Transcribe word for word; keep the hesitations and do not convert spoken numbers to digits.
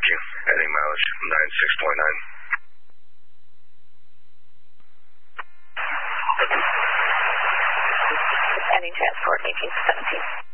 you. Heading mileage ninety-six point nine. Heading transport eighteen seventeen.